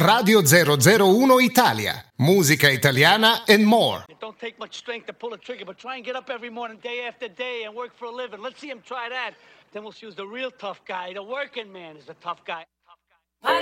Radio 001 Italia. Musica italiana and more. It don't take much strength to pull a trigger, but try and get up every morning, day after day, and work for a living. Let's see him try that. Then we'll choose the real tough guy. The working man is the tough guy.